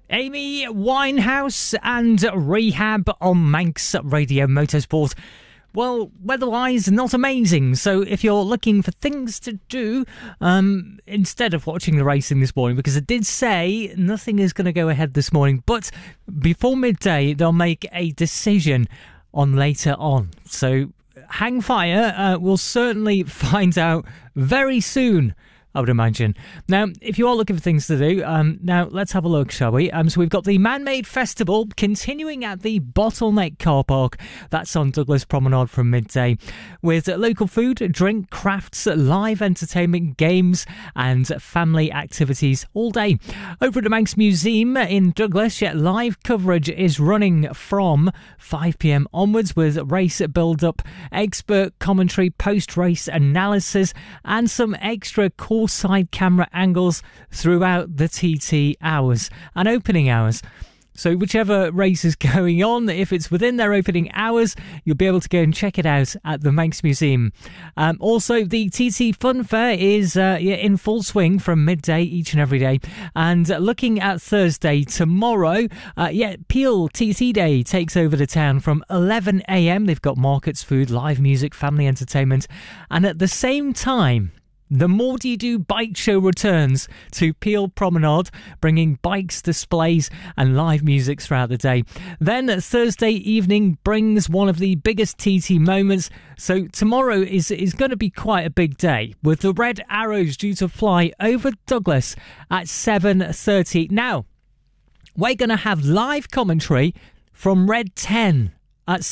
Amy Winehouse and Rehab on Manx Radio Motorsport. Well, weather-wise, not amazing. So if you're looking for things to do instead of watching the racing this morning, because it did say nothing is going to go ahead this morning, but before midday, they'll make a decision on later on. So hang fire. We'll certainly find out very soon, I would imagine. Now, if you are looking for things to do, now let's have a look, shall we? So we've got the Man-Made Festival continuing at the Bottleneck Car Park. That's on Douglas Promenade from midday, with local food, drink, crafts, live entertainment, games and family activities all day. Over at the Manx Museum in Douglas, live coverage is running from 5 p.m. onwards, with race build-up, expert commentary, post-race analysis and some extra side camera angles throughout the TT hours and opening hours. So whichever race is going on, if it's within their opening hours, you'll be able to go and check it out at the Manx Museum. Also, the TT Fun Fair is in full swing from midday each and every day. And looking at Thursday, tomorrow, Peel TT Day takes over the town from 11 a.m. They've got markets, food, live music, family entertainment. And at the same time, the Maudie Do Bike Show returns to Peel Promenade, bringing bikes, displays and live music throughout the day. Then Thursday evening brings one of the biggest TT moments. So tomorrow is going to be quite a big day, with the Red Arrows due to fly over Douglas at 7:30. Now, we're going to have live commentary from Red 10 at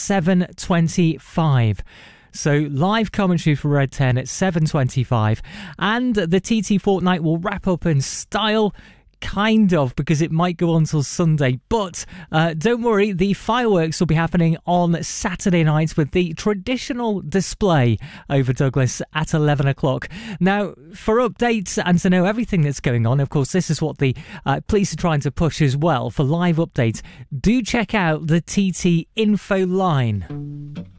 7:25. So live commentary for Red 10 at 7:25, and the TT Fortnight will wrap up in style, kind of, because it might go on till Sunday. But don't worry, the fireworks will be happening on Saturday nights with the traditional display over Douglas at 11 o'clock. Now, for updates and to know everything that's going on, of course, this is what the police are trying to push as well. For live updates, do check out the TT info line.